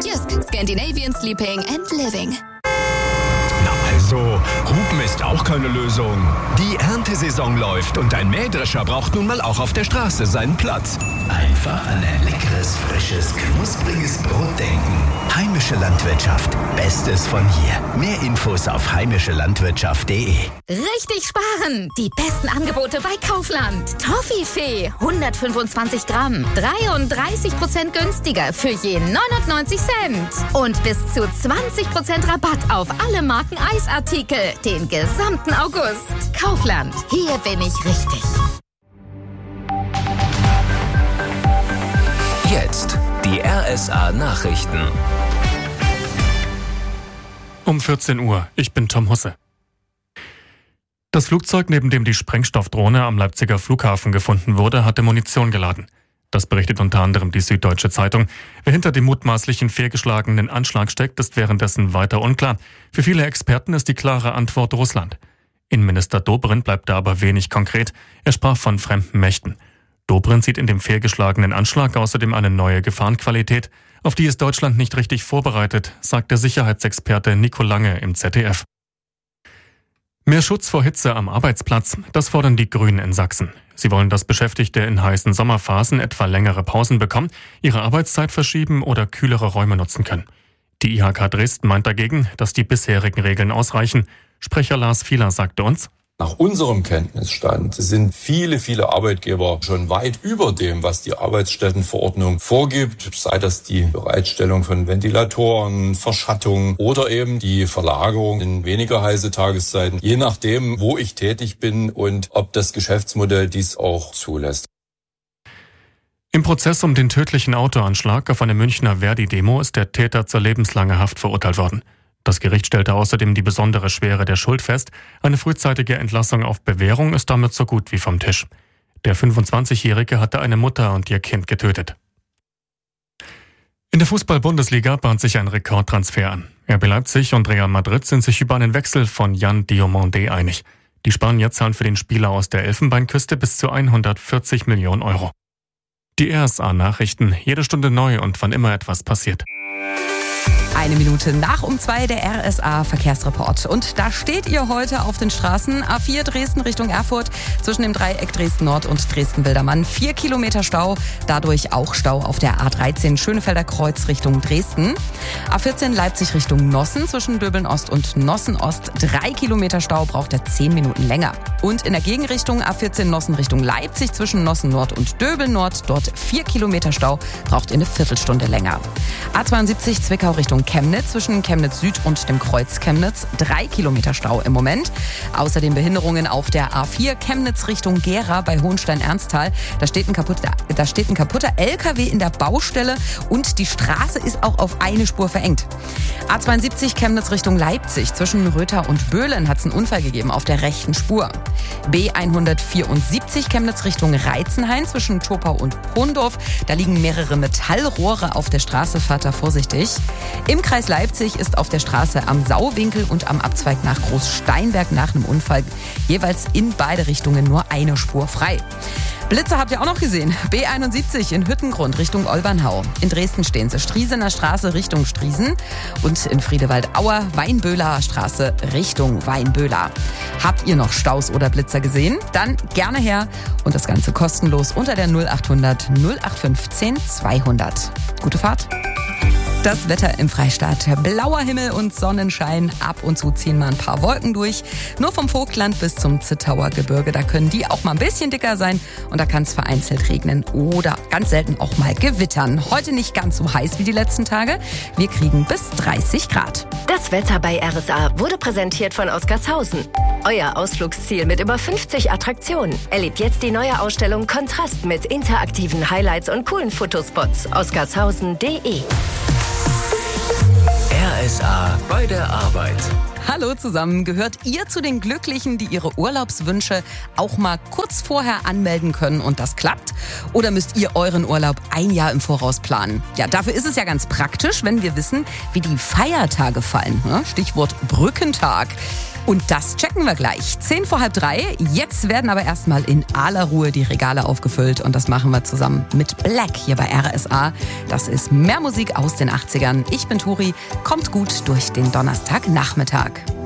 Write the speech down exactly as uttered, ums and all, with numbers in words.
Jysk, Scandinavian Sleeping and Living. Also, Hupen ist auch keine Lösung. Die Erntesaison läuft und ein Mähdrescher braucht nun mal auch auf der Straße seinen Platz. Einfach an ein leckeres, frisches, knuspriges Brot denken. Heimische Landwirtschaft. Bestes von hier. Mehr Infos auf heimische landwirtschaft punkt de. Richtig sparen! Die besten Angebote bei Kaufland. Toffifee, hundertfünfundzwanzig Gramm, dreiunddreißig Prozent günstiger für je neunundneunzig Cent. Und bis zu zwanzig Prozent Rabatt auf alle Marken Eisartikel den gesamten August. Kaufland, hier bin ich richtig. Jetzt die R S A-Nachrichten. Um vierzehn Uhr, ich bin Tom Husse. Das Flugzeug, neben dem die Sprengstoffdrohne am Leipziger Flughafen gefunden wurde, hatte Munition geladen. Das berichtet unter anderem die Süddeutsche Zeitung. Wer hinter dem mutmaßlichen fehlgeschlagenen Anschlag steckt, ist währenddessen weiter unklar. Für viele Experten ist die klare Antwort Russland. Innenminister Dobrindt bleibt da aber wenig konkret. Er sprach von fremden Mächten. Dobrindt sieht in dem fehlgeschlagenen Anschlag außerdem eine neue Gefahrenqualität, auf die ist Deutschland nicht richtig vorbereitet, sagt der Sicherheitsexperte Nico Lange im Z D F. Mehr Schutz vor Hitze am Arbeitsplatz, das fordern die Grünen in Sachsen. Sie wollen, dass Beschäftigte in heißen Sommerphasen etwa längere Pausen bekommen, ihre Arbeitszeit verschieben oder kühlere Räume nutzen können. Die I H K Dresden meint dagegen, dass die bisherigen Regeln ausreichen. Sprecher Lars Fieler sagte uns: Nach unserem Kenntnisstand sind viele, viele Arbeitgeber schon weit über dem, was die Arbeitsstättenverordnung vorgibt, sei das die Bereitstellung von Ventilatoren, Verschattung oder eben die Verlagerung in weniger heiße Tageszeiten, je nachdem, wo ich tätig bin und ob das Geschäftsmodell dies auch zulässt. Im Prozess um den tödlichen Autoanschlag auf eine Münchner Verdi-Demo ist der Täter zur lebenslangen Haft verurteilt worden. Das Gericht stellte außerdem die besondere Schwere der Schuld fest. Eine frühzeitige Entlassung auf Bewährung ist damit so gut wie vom Tisch. Der fünfundzwanzigjährige hatte eine Mutter und ihr Kind getötet. In der Fußball-Bundesliga bahnt sich ein Rekordtransfer an. R B Leipzig und Real Madrid sind sich über einen Wechsel von Jan Diomande einig. Die Spanier zahlen für den Spieler aus der Elfenbeinküste bis zu hundertvierzig Millionen Euro. Die R S A-Nachrichten, jede Stunde neu und wann immer etwas passiert. Eine Minute nach um zwei der R S A-Verkehrsreport. Und da steht ihr heute auf den Straßen. A vier Dresden Richtung Erfurt zwischen dem Dreieck Dresden-Nord und Dresden-Wildermann. Vier Kilometer Stau, dadurch auch Stau auf der A dreizehn Schönefelder Kreuz Richtung Dresden. A vierzehn Leipzig Richtung Nossen zwischen Döbeln-Ost und Nossen-Ost. Drei Kilometer Stau, braucht er zehn Minuten länger. Und in der Gegenrichtung A vierzehn Nossen Richtung Leipzig zwischen Nossen-Nord und Döbeln-Nord. Dort vier Kilometer Stau, braucht ihr eine Viertelstunde länger. A zweiundsiebzig Zwickau Richtung Chemnitz zwischen Chemnitz Süd und dem Kreuz Chemnitz. Drei Kilometer Stau im Moment. Außerdem Behinderungen auf der A vier Chemnitz Richtung Gera bei Hohenstein-Ernsthal. Da steht ein kaputter, da steht ein kaputter L K W in der Baustelle und die Straße ist auch auf eine Spur verengt. A zweiundsiebzig Chemnitz Richtung Leipzig. Zwischen Röther und Böhlen hat es einen Unfall gegeben auf der rechten Spur. B hundertvierundsiebzig Chemnitz Richtung Reizenhain zwischen Topau und Prondorf. Da liegen mehrere Metallrohre auf der Straße, fahrt da vorsichtig. Im Kreis Leipzig ist auf der Straße am Sauwinkel und am Abzweig nach Großsteinberg nach einem Unfall jeweils in beide Richtungen nur eine Spur frei. Blitzer habt ihr auch noch gesehen. B einundsiebzig in Hüttengrund Richtung Olbernhau. In Dresden stehen sie Striesener Straße Richtung Striesen und in Friedewald-Auer Weinböhler Straße Richtung Weinböhler. Habt ihr noch Staus oder Blitzer gesehen? Dann gerne her und das Ganze kostenlos unter der null achthundert null acht fünfzehn zweihundert. Gute Fahrt! Das Wetter im Freistaat. Blauer Himmel und Sonnenschein. Ab und zu ziehen mal ein paar Wolken durch. Nur vom Vogtland bis zum Zittauer Gebirge. Da können die auch mal ein bisschen dicker sein. Und da kann es vereinzelt regnen oder ganz selten auch mal gewittern. Heute nicht ganz so heiß wie die letzten Tage. Wir kriegen bis dreißig Grad. Das Wetter bei R S A wurde präsentiert von Oskarshausen. Euer Ausflugsziel mit über fünfzig Attraktionen. Erlebt jetzt die neue Ausstellung Kontrast mit interaktiven Highlights und coolen Fotospots. oskarshausen punkt de. R S A bei der Arbeit. Hallo zusammen, gehört ihr zu den Glücklichen, die ihre Urlaubswünsche auch mal kurz vorher anmelden können und das klappt? Oder müsst ihr euren Urlaub ein Jahr im Voraus planen? Ja, dafür ist es ja ganz praktisch, wenn wir wissen, wie die Feiertage fallen. Stichwort Brückentag. Und das checken wir gleich. Zehn vor halb drei. Jetzt werden aber erstmal in aller Ruhe die Regale aufgefüllt. Und das machen wir zusammen mit Black hier bei R S A. Das ist mehr Musik aus den achtzigern. Ich bin Tori. Kommt gut durch den Donnerstagnachmittag.